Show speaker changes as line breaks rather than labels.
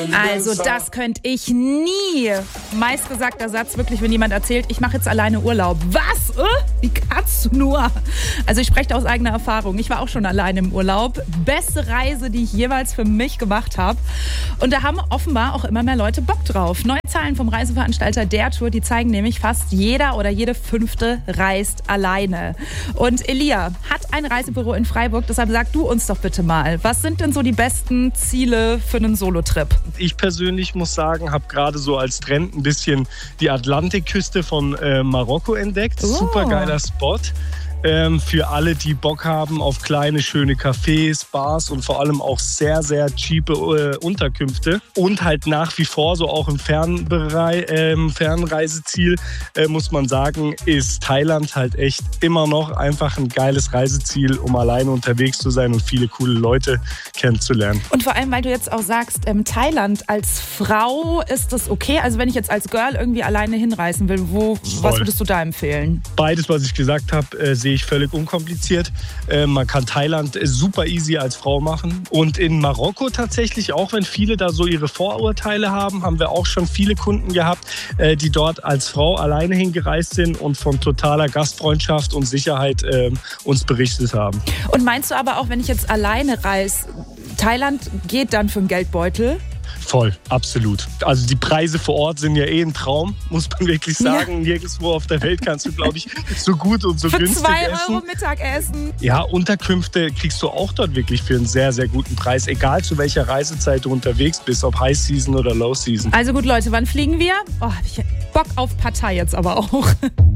Also das könnte ich nie. Meistgesagter Satz wirklich, wenn jemand erzählt, ich mache jetzt alleine Urlaub. Was? Wie kannst du nur? Also ich spreche aus eigener Erfahrung. Ich war auch schon alleine im Urlaub. Beste Reise, die ich jeweils für mich gemacht habe. Und da haben offenbar auch immer mehr Leute Bock drauf. Neue Zahlen vom Reiseveranstalter der Tour, die zeigen nämlich, fast jeder oder jede 5. reist alleine. Und Elia hat ein Reisebüro in Freiburg, deshalb sag du uns doch bitte mal, was sind denn so die besten Ziele für einen Solo-Trip?
Ich persönlich muss sagen, habe gerade so als Trend ein bisschen die Atlantikküste von Marokko entdeckt. Super geiler Spot. Für alle, die Bock haben auf kleine, schöne Cafés, Bars und vor allem auch sehr, sehr cheape Unterkünfte. Und halt nach wie vor, so auch im Fernreiseziel, muss man sagen, ist Thailand halt echt immer noch einfach ein geiles Reiseziel, um alleine unterwegs zu sein und viele coole Leute kennenzulernen.
Und vor allem, weil du jetzt auch sagst, Thailand als Frau ist das okay? Also wenn ich jetzt als Girl irgendwie alleine hinreisen will, was würdest du da empfehlen?
Beides, was ich gesagt habe, sehe ich völlig unkompliziert. Man kann Thailand super easy als Frau machen. Und in Marokko tatsächlich, auch wenn viele da so ihre Vorurteile haben, haben wir auch schon viele Kunden gehabt, die dort als Frau alleine hingereist sind und von totaler Gastfreundschaft und Sicherheit uns berichtet haben.
Und meinst du aber auch, wenn ich jetzt alleine reise, Thailand geht dann für den Geldbeutel?
Voll, absolut. Also die Preise vor Ort sind ja ein Traum, muss man wirklich sagen. Ja. Nirgendwo auf der Welt kannst du, glaube ich, so gut und so
für
günstig essen.
Für 2 € Mittagessen.
Ja, Unterkünfte kriegst du auch dort wirklich für einen sehr, sehr guten Preis. Egal zu welcher Reisezeit du unterwegs bist, ob High Season oder Low Season.
Also gut, Leute, wann fliegen wir? Oh, hab ich Bock auf Partei jetzt aber auch.